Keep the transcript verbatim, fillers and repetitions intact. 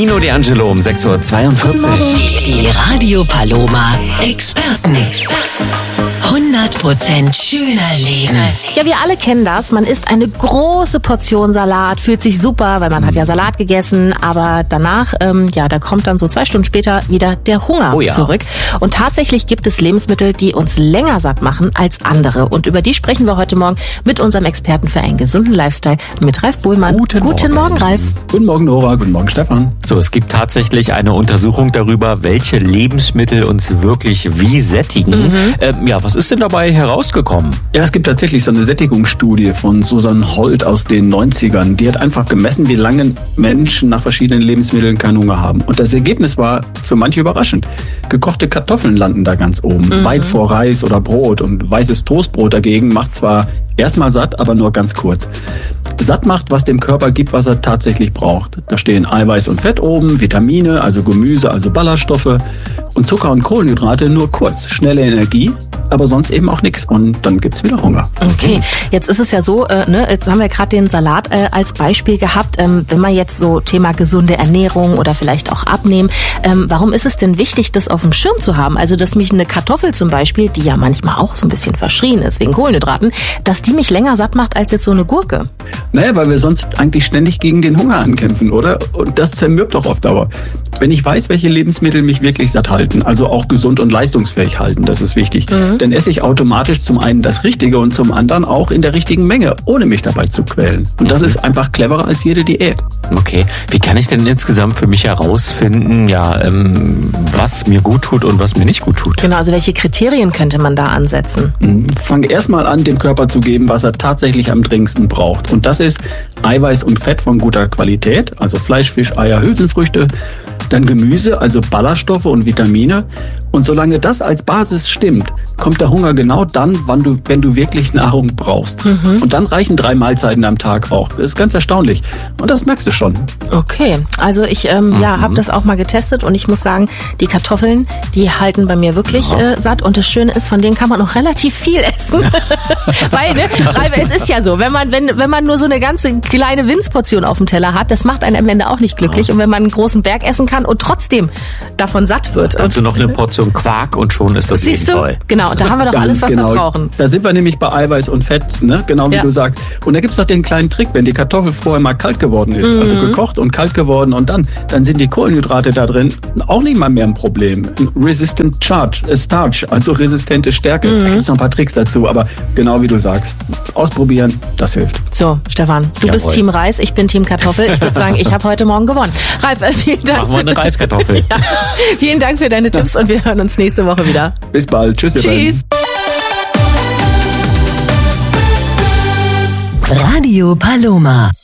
Nino D'Angelo um sechs Uhr zweiundvierzig. Die Radio Paloma Experten. hundert Prozent schöner Leben. Ja, wir alle kennen das. Man isst eine große Portion Salat, fühlt sich super, weil man hat ja Salat gegessen. Aber danach, ähm, ja, da kommt dann so zwei Stunden später wieder der Hunger oh ja. zurück. Und tatsächlich gibt es Lebensmittel, die uns länger satt machen als andere. Und über die sprechen wir heute Morgen mit unserem Experten für einen gesunden Lifestyle, mit Ralf Bohlmann. Guten, Guten Morgen. Morgen, Ralf. Guten Morgen, Nora. Guten Morgen, Stefan. So, es gibt tatsächlich eine Untersuchung darüber, welche Lebensmittel uns wirklich wie sättigen. Mhm. Ähm, ja, was ist denn dabei herausgekommen? Ja, es gibt tatsächlich so eine Sättigungsstudie von Susan Holt aus den neunzigern. Die hat einfach gemessen, wie lange Menschen nach verschiedenen Lebensmitteln keinen Hunger haben. Und das Ergebnis war für manche überraschend. Gekochte Kartoffeln landen da ganz oben, mhm. weit vor Reis oder Brot. Und weißes Toastbrot dagegen macht zwar erstmal satt, aber nur ganz kurz. Satt macht, was dem Körper gibt, was er tatsächlich braucht. Da stehen Eiweiß und Fett oben, Vitamine, also Gemüse, also Ballaststoffe und Zucker und Kohlenhydrate nur kurz. Schnelle Energie, aber sonst eben auch nichts. Und dann gibt's wieder Hunger. Okay, jetzt ist es ja so, äh, ne, jetzt haben wir gerade den Salat äh, als Beispiel gehabt. Ähm, wenn man jetzt so Thema gesunde Ernährung oder vielleicht auch Abnehmen, ähm, warum ist es denn wichtig, das auf dem Schirm zu haben? Also, dass mich eine Kartoffel zum Beispiel, die ja manchmal auch so ein bisschen verschrien ist wegen Kohlenhydraten, dass die mich länger satt macht als jetzt so eine Gurke. Naja, weil wir sonst eigentlich ständig gegen den Hunger ankämpfen, oder? Und das zermürbt doch auf Dauer. Wenn ich weiß, welche Lebensmittel mich wirklich satt halten, also auch gesund und leistungsfähig halten, das ist wichtig, mhm. dann esse ich automatisch zum einen das Richtige und zum anderen auch in der richtigen Menge, ohne mich dabei zu quälen. Und das ist einfach cleverer als jede Diät. Okay, wie kann ich denn insgesamt für mich herausfinden, ja, ähm, was mir gut tut und was mir nicht gut tut? Genau, also welche Kriterien könnte man da ansetzen? Fang erstmal an, dem Körper zu geben, was er tatsächlich am dringendsten braucht. Und das ist Eiweiß und Fett von guter Qualität, also Fleisch, Fisch, Eier, Hülsenfrüchte, dann Gemüse, also Ballaststoffe und Vitamine. Und solange das als Basis stimmt, kommt der Hunger genau dann, wann du, wenn du wirklich Nahrung brauchst. Mhm. Und dann reichen drei Mahlzeiten am Tag auch. Das ist ganz erstaunlich. Und das merkst du schon. Okay, also ich ähm, mhm. ja, habe das auch mal getestet und ich muss sagen, die Kartoffeln, die halten bei mir wirklich ja. äh, satt. Und das Schöne ist, von denen kann man auch relativ viel essen. Weil, ne, Ralf, es ist ja so, wenn man, wenn, wenn man nur so eine ganze kleine Winzportion auf dem Teller hat, das macht einen am Ende auch nicht glücklich. Ja. Und wenn man einen großen Berg essen kann und trotzdem davon satt wird. Also noch eine Portion Quark und schon ist das Siehst du? Toll. Genau, und da haben wir doch Ganz alles, was genau. wir brauchen. Da sind wir nämlich bei Eiweiß und Fett, ne? Genau wie ja. du sagst. Und da gibt's doch den kleinen Trick, wenn die Kartoffel vorher mal kalt geworden ist, mhm. also gekocht und kalt geworden und dann, dann sind die Kohlenhydrate da drin auch nicht mal mehr ein Problem. Resistant Charge, äh, Starch, also resistente Stärke. Mhm. Da gibt's noch ein paar Tricks dazu, aber genau wie du sagst, ausprobieren, das hilft. So, Stefan, du Jawohl. bist Team Reis, ich bin Team Kartoffel. Ich würde sagen, ich habe heute Morgen gewonnen. Ralf, äh, vielen Dank. Machen wir eine Reiskartoffel. ja, vielen Dank für deine Tipps und wir hören uns nächste Woche wieder. Bis bald. Tschüss. Tschüss. Radio Paloma.